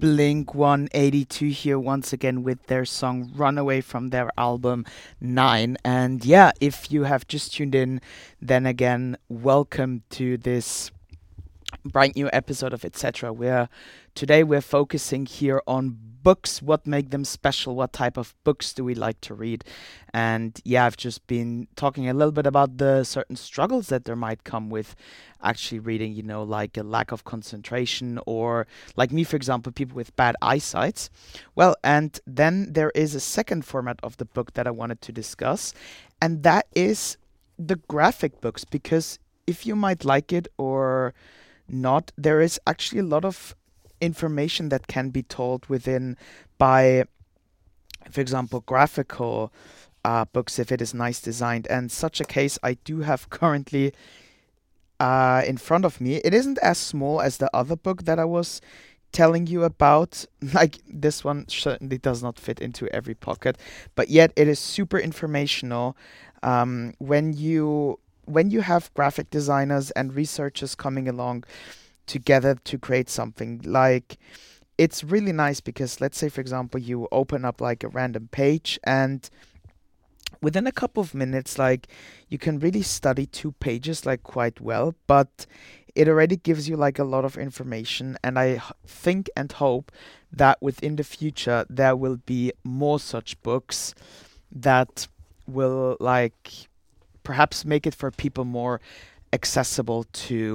Blink 182 here once again with their song Runaway from their album 9. And yeah, if you have just tuned in, then again, welcome to this brand new episode of Etc. Where today we're focusing here on books, what make them special, what type of books do we like to read. And yeah, I've just been talking a little bit about the certain struggles that there might come with actually reading, like a lack of concentration, or like me, for example, people with bad eyesight. Well, and then there is a second format of the book that I wanted to discuss, and that is the graphic books, because if you might like it or not, there is actually a lot of information that can be told within by, for example, graphical books if it is nice designed. And such a case I do have currently in front of me. It isn't as small as the other book that I was telling you about. Like, this one certainly does not fit into every pocket, but yet it is super informational. When you have graphic designers and researchers coming along together to create something, like, it's really nice because, let's say, for example, you open up like a random page, and within a couple of minutes, like, you can really study 2 pages like quite well, but it already gives you like a lot of information. And I think and hope that within the future there will be more such books that will, like, perhaps make it for people more accessible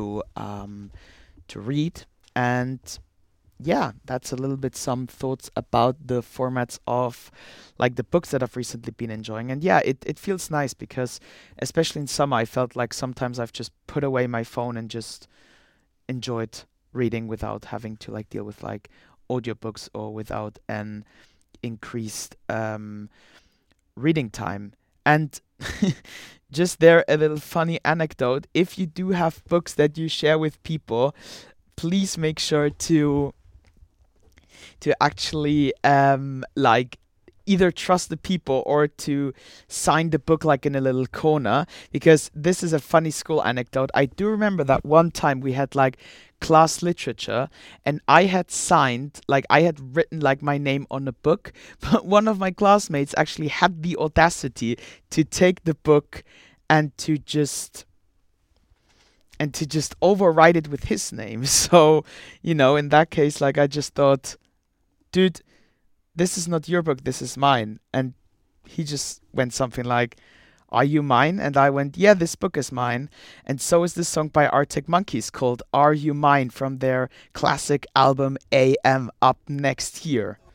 to read. And yeah, that's a little bit some thoughts about the formats of like the books that I've recently been enjoying. And yeah, it feels nice because especially in summer I felt like sometimes I've just put away my phone and just enjoyed reading without having to like deal with like audiobooks or without an increased reading time. And just there, a little funny anecdote. If you do have books that you share with people, please make sure to actually like either trust the people or to sign the book like in a little corner, because this is a funny school anecdote. I do remember that one time we had like class literature, and I had written like my name on a book, but one of my classmates actually had the audacity to take the book and to just overwrite it with his name. So, in that case, like, I just thought, dude, this is not your book, this is mine. And he just went something like, are you mine? And I went, yeah, this book is mine. And so is this song by Arctic Monkeys called Are You Mine, from their classic album AM, up next here.